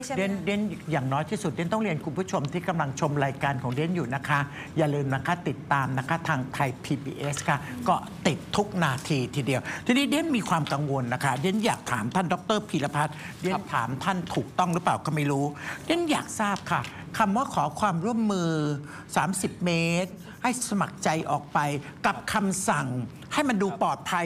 เด่นอย่างน้อยที่สุดเด่นต้องเรียนคุณผู้ชมที่กำลังชมรายการของเด่นอยู่นะคะอย่าลืมนะคะติดตามนะคะทางไทย PBS ค่ะก็ติดทุกนาทีทีเดียวทีนี้เด่นมีความกังวลนะคะเด่นอยากถามท่านดร.พีรพัฒน์เด่นถามท่านถูกต้องหรือเปล่าก็ไม่รู้เด่นอยากทราบค่ะคำว่าขอความร่วมมือ30 เมตรให้สมัครใจออกไปกับคำสั่งให้มันดูปลอดภัย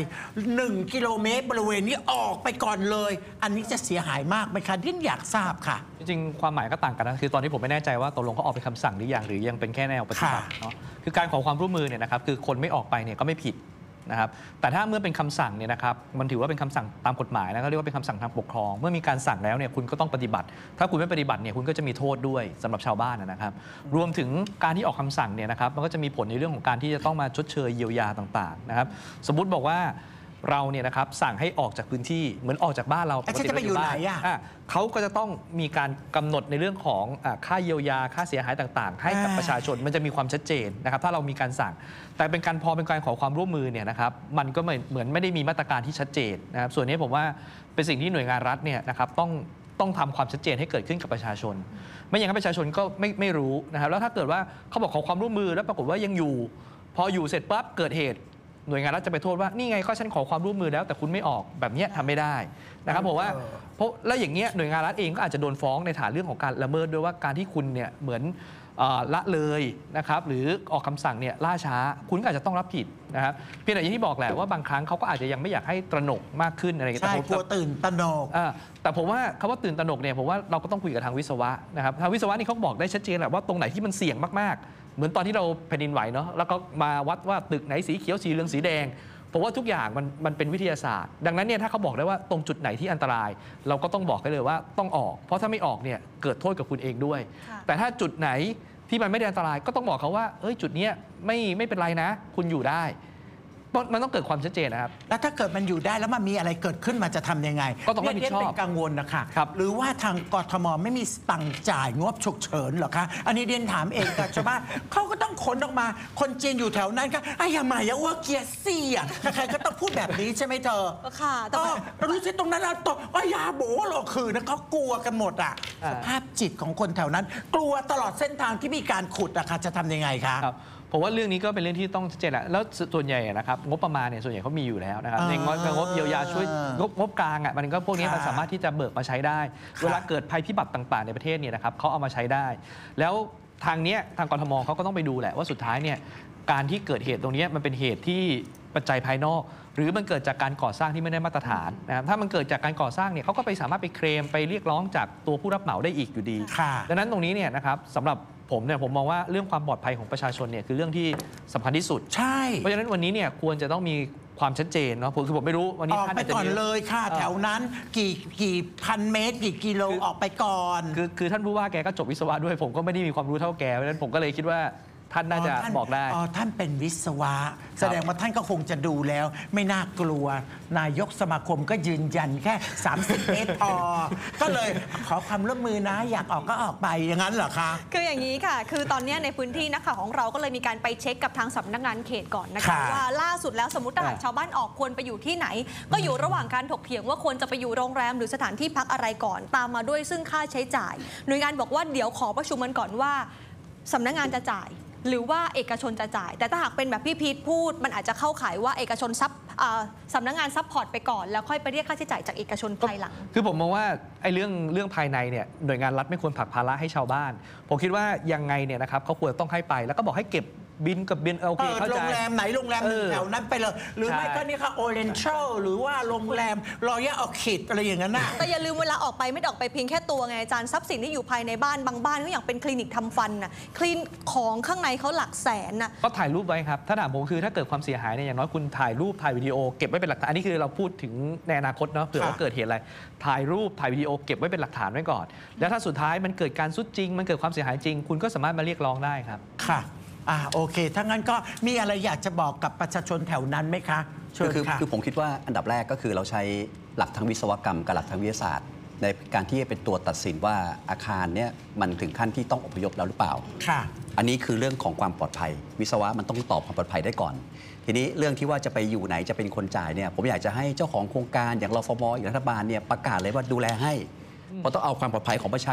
1 กิโลเมตรบริเวณนี้ออกไปก่อนเลยอันนี้จะเสียหายมากไหมคะเด่นอยากทราบค่ะจริงๆความหมายก็ต่างกันนะคือตอนนี้ผมไม่แน่ใจว่าตกลงเขาออกเป็นคำสั่งหรือยังหรือยังเป็นแค่แนวปฏิบัติเนาะคือการขอความร่วมมือเนี่ยนะครับคือคนไม่ออกไปเนี่ยก็ไม่ผิดนะครับแต่ถ้าเมื่อเป็นคำสั่งเนี่ยนะครับมันถือว่าเป็นคำสั่งตามกฎหมายนะก็เรียกว่าเป็นคำสั่งทางปกครองเมื่อมีการสั่งแล้วเนี่ยคุณก็ต้องปฏิบัติถ้าคุณไม่ปฏิบัติเนี่ยคุณก็จะมีโทษด้วยสำหรับชาวบ้านนะครับรวมถึงการที่ออกคำสั่งเนี่ยนะครับมันก็จะมีผลในเรื่องของการที่จะต้องมาชดเชยเยียวยาต่างๆนะครับสมมุติบอกว่าเราเนี่ยนะครับสั่งให้ออกจากพื้นที่เหมือนออกจากบ้านเราปกติจะไปอยู่ไหนเขาก็จะต้องมีการกำหนดในเรื่องของค่าเยียวยาค่าเสียหายต่างๆให้กับประชาชนมันจะมีความชัดเจนนะครับถ้าเรามีการสั่งแต่เป็นการพอเป็นการขอความร่วมมือเนี่ยนะครับมันก็เหมือนไม่ได้มีมาตรการที่ชัดเจนนะครับส่วนนี้ผมว่าเป็นสิ่งที่หน่วยงานรัฐเนี่ยนะครับต้องทำความชัดเจนให้เกิดขึ้นกับประชาชนไม่อย่างนั้นประชาชนก็ไม่รู้นะครับแล้วถ้าเกิดว่าเขาบอกขอความร่วมมือแล้วปรากฏว่ายังอยู่พออยู่เสร็จปั๊บเกิดเหตุหน่วยงานรัฐจะไปโทษว่านี่ไงก็ฉันขอความร่วมมือแล้วแต่คุณไม่ออกแบบนี้ทำไม่ได้นะครับผมว่าเพราะแล้วอย่างเงี้ยหน่วยงานรัฐเองก็อาจจะโดนฟ้องในฐานเรื่องของการละเมิดด้วยว่าการที่คุณเนี่ยเหมือนละเลยนะครับหรือออกคำสั่งเนี่ยล่าช้าคุณก็อาจจะต้องรับผิดนะครับเพียงแต่อย่างที่บอกแหละว่าบางครั้งเขาก็อาจจะยังไม่อยากให้ตระหนกมากขึ้นอะไรอย่างเงี้ยใช่กลัวตื่นตระหนกแต่ผมว่าคำว่าตื่นตระหนกเนี่ยผมว่าเราก็ต้องคุยกับทางวิศวะนะครับทางวิศวะนี่เขาบอกได้ชัดเจนแหละว่าตรงไหนที่มันเสี่ยงมากๆเหมือนตอนที่เราแผ่นดินไหวเนาะแล้วก็มาวัดว่าตึกไหนสีเขียวสีเหลืองสีแดงผมว่าทุกอย่างมันเป็นวิทยาศาสตร์ดังนั้นเนี่ยถ้าเขาบอกได้ว่าตรงจุดไหนที่อันตรายเราก็ต้องบอกได้เลยว่าต้องออกเพราะถ้าไม่ออกเนี่ยเกิดโทษกับคุณเองด้วยแต่ถ้าจุดไหนที่มันไม่ได้อันตรายก็ต้องบอกเขาว่าจุดนี้ไม่เป็นไรนะคุณอยู่ได้มันต้องเกิดความชัดเจนนะครับแล้วถ้าเกิดมันอยู่ได้แล้วมันมีอะไรเกิดขึ้นมันจะทำยังไงก็ต้องรับผิดชอบเป็นกังวลนะคะหรือว่าทางกทมไม่มีตังค์จ่ายงบฉุกเฉินหรอคะอันนี้เรียนถามเองกับชาวบ้านเขาก็ต้องขนออกมาคนจีนอยู่แถวนั้นก็ไอ้ยามาอย่าว่าเกียร์ซี่อ่ะใครก็ต้องพูดแบบนี้ใช่ไหมเธอค่ะแต่รู้สึกตรงนั้นเราตกยาโบหรอคือนะเขากลัวกันหมดอ่ะสภาพจิตของคนแถวนั้นกลัวตลอดเส้นทางที่มีการขุดอะค่ะจะทำยังไงคะผมว่าเรื่องนี้ก็เป็นเรื่องที่ต้องชัดเจนแหละแล้วส่วนใหญ่นะครับงบประมาณเนี่ยส่วนใหญ่เขามีอยู่แล้วนะครับในงบเยียวยาช่วยงบกลางอ่ะมันก็พวกนี้มันสามารถที่จะเบิกมาใช้ได้เวลาเกิดภัยพิบัติต่างๆในประเทศเนี่ยนะครับเขาเอามาใช้ได้แล้วทางนี้ทางกทมเขาก็ต้องไปดูแหละว่าสุดท้ายเนี่ยการที่เกิดเหตุตรงนี้มันเป็นเหตุที่ปัจจัยภายนอกหรือมันเกิดจากการก่อสร้างที่ไม่ได้มาตรฐานนะครับถ้ามันเกิดจากการก่อสร้างเนี่ยเขาก็ไปสามารถไปเคลมไปเรียกร้องจากตัวผู้รับเหมาได้อีกอยู่ดีดังนั้นตรงนี้เนี่ยนะครับสำหรับผมมองว่าเรื่องความปลอดภัยของประชาชนเนี่ยคือเรื่องที่สำคัญที่สุดใช่เพราะฉะนั้นวันนี้เนี่ยควรจะต้องมีความชัดเจนเนาะคือผมไม่รู้วันนี้ท่านอาจจะออกไปก่อนเลยค่ะแถวนั้นกี่พันเมตรกี่กิโลออกไปก่อนคือท่านผู้ว่าแกก็จบวิศวะด้วยผมก็ไม่ได้มีความรู้เท่าแกเพราะฉะนั้นผมก็เลยคิดว่าท่านน่าจะบอกได้ท่านเป็นวิศวะแสดงว่าท่านก็คงจะดูแล้วไม่น่ากลัวนายกสมาคมก็ยืนยันแค่30 เมตรพอก็เลยขอความร่วมมือนะอยากออกก็ออกไปอย่างนั้นเหรอคะคืออย่างนี้ค่ะคือตอนนี้ในพื้นที่นักข่าวของเราก็เลยมีการไปเช็คกับทางสำนักงานเขตก่อนนะคะว่าล่าสุดแล้วสมมติถ้าหากชาวบ้านออกควรไปอยู่ที่ไหนก็อยู่ระหว่างการถกเถียงว่าควรจะไปอยู่โรงแรมหรือสถานที่พักอะไรก่อนตามมาด้วยซึ่งค่าใช้จ่ายหน่วยงานบอกว่าเดี๋ยวขอประชุมกันก่อนว่าสำนักงานจะจ่ายหรือว่าเอกชนจะจ่ายแต่ถ้าหากเป็นแบบพี่พีทพูดมันอาจจะเข้าข่ายว่าเอกชนสำนักงานซัพพอร์ตไปก่อนแล้วค่อยไปเรียกค่าใช้จ่ายจากเอกชนภายหลังคือผมมองว่าไอ้เรื่องภายในเนี่ยหน่วยงานรัฐไม่ควรผลักภาระให้ชาวบ้านผมคิดว่ายังไงเนี่ยนะครับเขาควรต้องให้ไปแล้วก็บอกให้เก็บบินกับบินโอเคเข้าใจโรงแรมไหนโรงแรมแถวนั้นไปเลยหรือไม่ก็นี่ค่ะโอเรนทัลหรือว่าโรงแรมรอยัลออคิดอะไรอย่างนั้นนะแต่อย่าลืมเวลาออกไปไม่ออกไปเพียงแค่ตัวไงอาจารย์ทรัพย์สินที่อยู่ภายในบ้านบางบ้านก็อย่างเป็นคลินิกทำฟันน่ะคลีนของข้างในเขาหลักแสนน่ะก็ถ่ายรูปไว้ครับถ้าถามผมคือถ้าเกิดความเสียหายเนี่ยอย่างน้อยคุณถ่ายรูปถ่ายวิดีโอเก็บไว้เป็นหลักฐานอันนี้คือเราพูดถึงในอนาคตเนาะเผื่อว่าเกิดเหตุอะไรถ่ายรูปถ่ายวิดีโอเก็บไว้เป็นหลักฐานไว้ก่อนแล้วถ้าสุดท้ายมันเกิดการซุดจริงมันเกิดความเสียหายจริงคุณก็สามารถมาเรียกร้องได้ครับค่ะโอเคถ้างั้นก็มีอะไรอยากจะบอกกับประชาชนแถวนั้นไหมคะเชิญค่ะคือผมคิดว่าอันดับแรกก็คือเราใช้หลักทางวิศวกรรมกับหลักทางวิทยาศาสตร์ในการที่จะเป็นตัวตัดสินว่าอาคารเนี้ยมันถึงขั้นที่ต้องอพยพแล้วหรือเปล่าค่ะอันนี้คือเรื่องของความปลอดภัยวิศวะมันต้องตอบความปลอดภัยได้ก่อนทีนี้เรื่องที่ว่าจะไปอยู่ไหนจะเป็นคนจ่ายเนี่ยผมอยากจะให้เจ้าของโครงการอย่างรฟม.อย่างรัฐบาลเนี่ยประกาศเลยว่าดูแลให้เพราะต้องเอาความปลอดภัยของประชา